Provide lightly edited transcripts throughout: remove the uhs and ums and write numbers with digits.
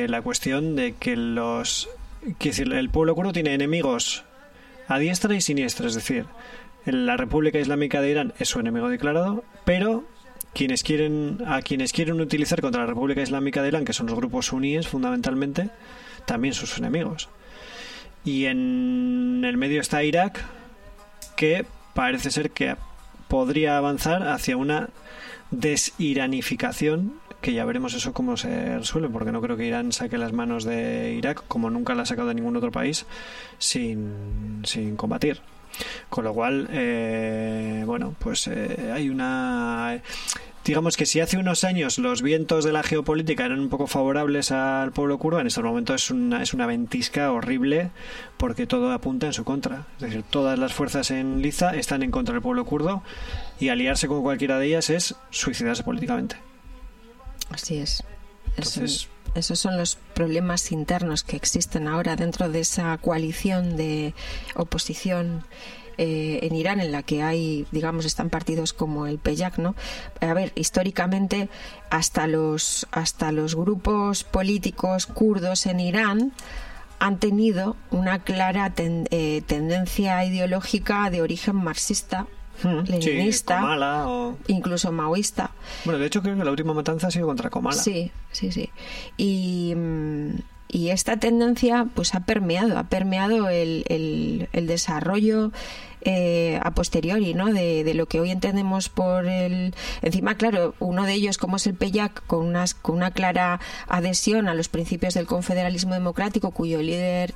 la cuestión de que el pueblo kurdo tiene enemigos a diestra y siniestra, es decir, la República Islámica de Irán es su enemigo declarado, pero quienes quieren utilizar contra la República Islámica de Irán, que son los grupos suníes fundamentalmente, también son sus enemigos. Y en el medio está Irak, que parece ser que podría avanzar hacia una desiranificación, que ya veremos eso cómo se resuelve, porque no creo que Irán saque las manos de Irak, como nunca la ha sacado de ningún otro país, sin combatir. Con lo cual, hay una... Digamos que si hace unos años los vientos de la geopolítica eran un poco favorables al pueblo kurdo, en estos momentos es una ventisca horrible, porque todo apunta en su contra. Es decir, todas las fuerzas en Liza están en contra del pueblo kurdo, y aliarse con cualquiera de ellas es suicidarse políticamente. Así es. Entonces, esos son los problemas internos que existen ahora dentro de esa coalición de oposición en Irán, en la que hay, digamos, están partidos como el PEYAK, ¿no? A ver, históricamente hasta los grupos políticos kurdos en Irán han tenido una clara tendencia ideológica de origen marxista, leninista, sí, Komala incluso maoísta. Bueno, de hecho creo que la última matanza ha sido contra Komala. Sí. Y esta tendencia pues ha permeado el desarrollo a posteriori, ¿no? de lo que hoy entendemos por el... Encima, claro, uno de ellos, como es el PEYAK, con una clara adhesión a los principios del confederalismo democrático, cuyo líder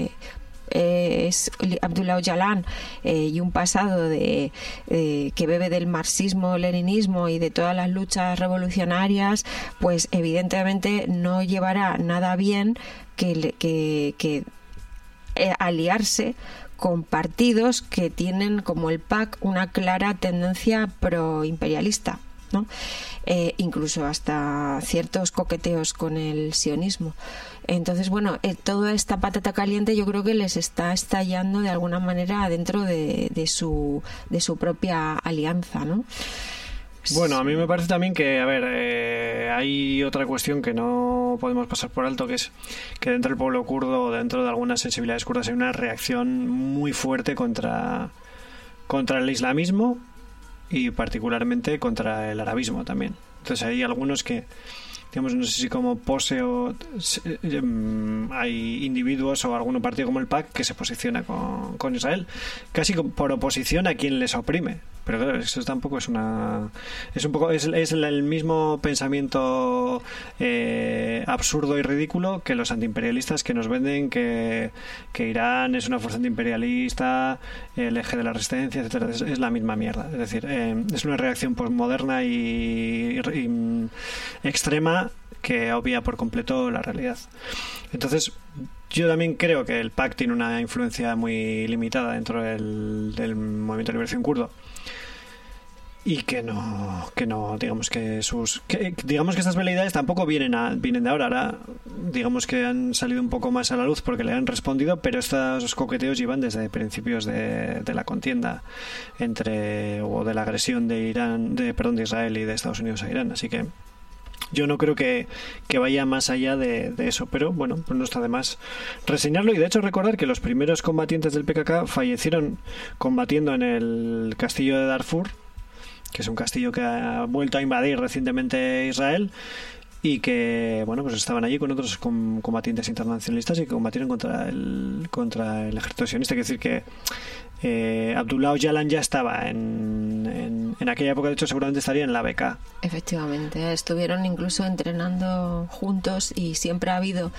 es Abdullah Öcalan, y un pasado que bebe del marxismo, leninismo y de todas las luchas revolucionarias, pues evidentemente no llevará nada bien que aliarse con partidos que tienen, como el PAK, una clara tendencia proimperialista, ¿no? Incluso hasta ciertos coqueteos con el sionismo. Entonces, bueno, toda esta patata caliente yo creo que les está estallando de alguna manera dentro de su propia alianza, ¿no? Bueno, a mí me parece también que, hay otra cuestión que no podemos pasar por alto, que es que dentro del pueblo kurdo, o dentro de algunas sensibilidades kurdas, hay una reacción muy fuerte contra el islamismo, y particularmente contra el arabismo también. Entonces hay algunos que, digamos, no sé si como pose o hay individuos o algún partido como el PAK que se posiciona con Israel, casi por oposición a quien les oprime. Pero claro, eso tampoco es es el mismo pensamiento absurdo y ridículo que los antiimperialistas, que nos venden que Irán es una fuerza antiimperialista, el eje de la resistencia, etcétera. Es la misma mierda. Es decir, es una reacción postmoderna y extrema que obvia por completo la realidad. Entonces, yo también creo que el PAK tiene una influencia muy limitada dentro del movimiento de liberación kurdo, y que no digamos que estas veleidades tampoco vienen de ahora, digamos que han salido un poco más a la luz porque le han respondido, pero estos coqueteos llevan desde principios de la contienda o de la agresión de Israel y de Estados Unidos a Irán. Así que yo no creo que vaya más allá de eso, pero bueno, pues no está de más reseñarlo. Y de hecho recordar que los primeros combatientes del PKK fallecieron combatiendo en el castillo de Darfur, que es un castillo que ha vuelto a invadir recientemente Israel, y que pues estaban allí con otros combatientes internacionalistas y que combatieron contra el ejército sionista. Quiere decir que Abdullah Öcalan ya estaba en aquella época, de hecho seguramente estaría en la BK. Efectivamente, estuvieron incluso entrenando juntos, y siempre ha habido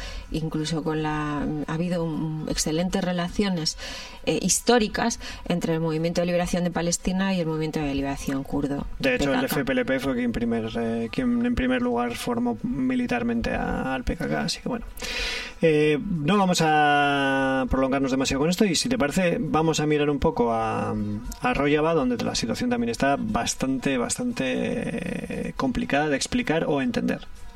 excelentes relaciones históricas entre el movimiento de liberación de Palestina y el movimiento de liberación kurdo. De hecho, PKK. el FPLP fue quien en primer lugar formó militarmente al PKK, así que bueno. No vamos a prolongarnos demasiado con esto, y si te parece vamos a mirar un poco a Rojava, donde la situación también está bastante complicada de explicar o entender.